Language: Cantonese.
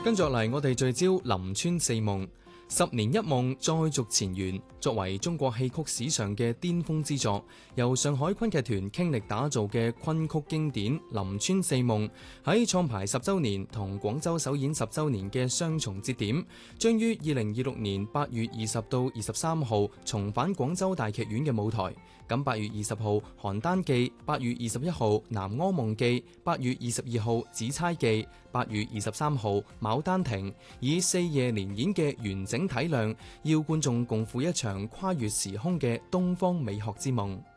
跟住落嚟，我哋聚焦林村四夢。十年一夢，再續前緣，作為中國戲曲史上嘅巔峰之作，由上海昆劇團傾力打造嘅昆曲經典《林村四夢》，喺創排10週年同廣州首演10週年嘅雙重節點，將於2026年8月20到23號重返廣州大劇院嘅舞台。咁8月20號《邯鄲記》，8月21號《南柯夢記》，8月22號《紫釵記》，8月23號《牡丹亭》，以4夜連演嘅完整體量，要觀眾共赴一場跨越時空嘅東方美學之夢。